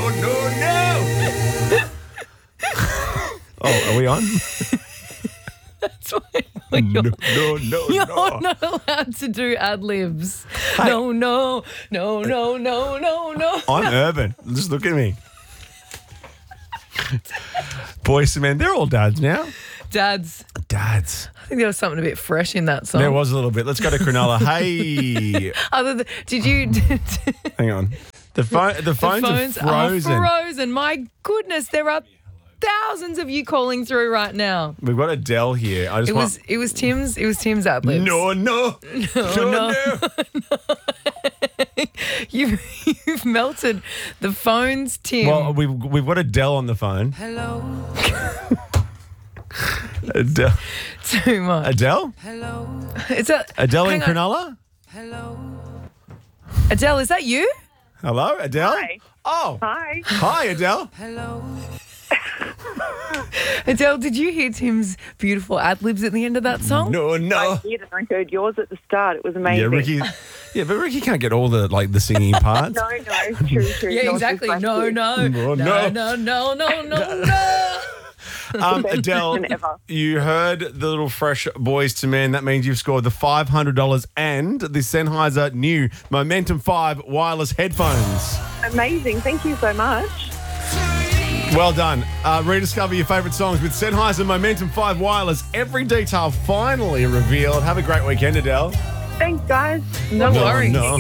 no. Oh, are we on? That's why you're No. not allowed to do ad-libs. Hey. No. I'm urban. Just look at me. Boys to men, they're all dads now. Dads. Dads. I think there was something a bit fresh in that song. There was a little bit. Let's go to Cronulla. Hey. Did you? Hang on. The phones are frozen. Are frozen. My goodness, there are thousands of you calling through right now. We've got Adele here. It was Tim's ad-libs. No. You've melted the phones, Tim. Well, we've got Adele on the phone. Hello. Adele. Too much. Adele? Hello. Is that Adele in hang on. Cronulla? Hello. Adele, is that you? Hello, Adele? Hi. Oh. Hi. Hi, Adele. Hello. Adele, did you hear Tim's beautiful ad-libs at the end of that song? No. I did, and I heard yours at the start. It was amazing. Yeah, Ricky. Yeah, but Ricky can't get all the singing parts. No, true. Yeah, exactly. No. Adele, than ever. you heard the little fresh boys to men. That means you've scored the $500 and the Sennheiser new Momentum 5 wireless headphones. Amazing. Thank you so much. Well done. Rediscover your favourite songs with Sennheiser Momentum 5 wireless. Every detail finally revealed. Have a great weekend, Adele. Thanks, guys. No worries. No.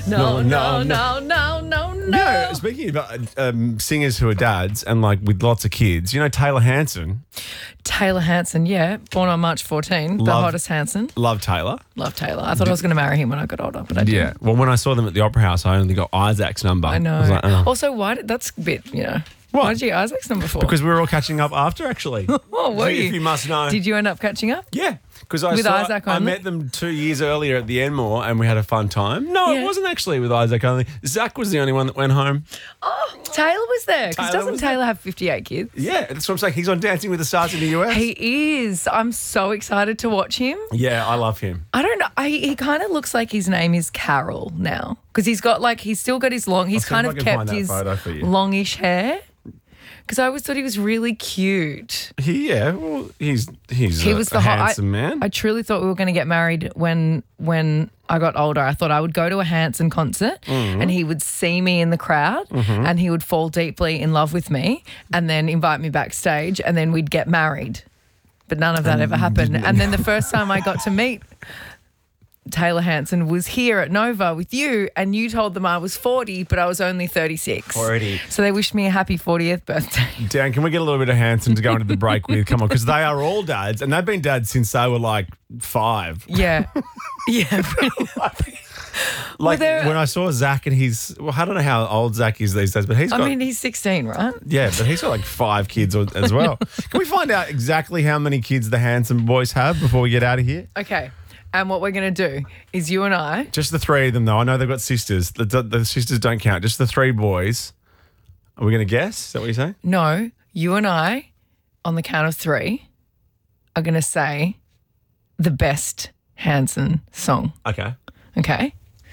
No. Yeah, speaking about singers who are dads and like with lots of kids, you know Taylor Hanson. Taylor Hanson, yeah. Born on March 14, the hottest Hanson. Love Taylor. Love Taylor. I thought I was going to marry him when I got older, but I didn't. Yeah. Well, when I saw them at the Opera House, I only got Isaac's number. I know. was like, oh. Also, that's a bit, What? Why did you get Isaac's number for? Because we were all catching up after, actually. Oh, were If you? you must know. Did you end up catching up? Yeah. Because With Isaac I only? met them 2 years earlier at the Enmore and we had a fun time. No, Yeah. it wasn't actually with Isaac only. Zach was the only one that went home. Oh, Taylor was there. Because Taylor doesn't was there. Taylor have 58 kids? Yeah, that's what I'm saying. He's on Dancing with the Stars in the US. He is. I'm so excited to watch him. Yeah, I love him. I don't know. He kind of looks like his name is Carol now. Because he's still got his long, he's see kind if of I can kept find that his photo for you. longish hair. Because I always thought he was really cute. He's He was the handsome man. I truly thought we were going to get married when I got older. I thought I would go to a Hanson concert and he would see me in the crowd and he would fall deeply in love with me and then invite me backstage and then we'd get married. But none of that ever happened. And then the first time I got to meet Taylor Hanson was here at Nova with you and you told them I was 40 but I was only 36. 40. So they wished me a happy 40th birthday. Dan, can we get a little bit of Hanson to go into the break with? Come on, because they are all dads and they've been dads since they were like 5. Yeah. Yeah. Like they're- when I saw Zach and I don't know how old Zach is these days, but he's got, he's 16, right? yeah, but he's got like 5 kids as well. Can we find out exactly how many kids the Hanson boys have before we get out of here? Okay. And what we're going to do is you and I. Just the 3 of them, though. I know they've got sisters. The sisters don't count. Just the 3 boys. Are we going to guess? Is that what you're saying? No, you and I, on the count of 3, are going to say the best Hanson song. Okay. Okay?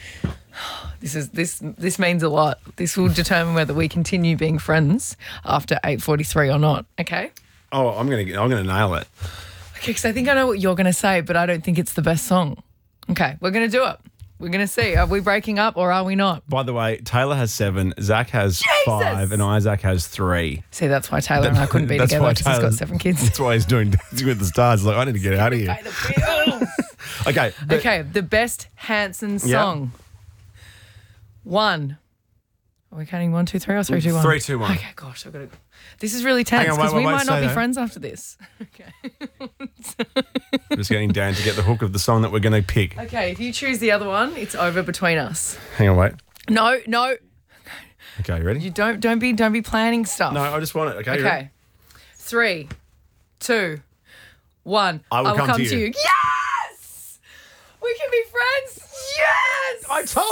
This means a lot. This will determine whether we continue being friends after 8:43 or not. Okay? Oh, I'm gonna nail it. Okay, because I think I know what you're going to say, but I don't think it's the best song. Okay, we're going to do it. We're going to see. Are we breaking up or are we not? By the way, Taylor has 7, Zach has 5, and Isaac has 3. See, that's why Taylor and I couldn't be That's together why because he's got Taylor's- 7 kids. That's why he's doing Dancing with the Stars. Like, I need to get out of here. Pay the bills. Okay. but- Okay, the best Hanson song. 1. Are we counting 1, 2, 3 or 3, 2, 1? 3, 2, 1. Okay, gosh, I've got to. This is really tense Hang on, because wait, we might say not be that. friends after this. Okay. I'm just getting Dan to get the hook of the song that we're going to pick. Okay, if you choose the other one, it's over between us. Hang on, wait. No, Okay, you ready? you don't be planning stuff. No, I just want it. Okay. you ready? Okay. 3, 2, 1. I will come to you. Yes! We can be friends. Yes! I told